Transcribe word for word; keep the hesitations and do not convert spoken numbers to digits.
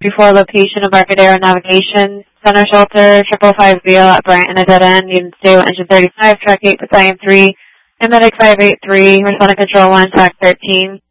Before location of Embarcadero Navigation Center Shelter, triple five zero at Bryant a dead end. Unit stay with engine thirty-five, track eight, battalion three, Medic five eight three, responding control one, track thirteen.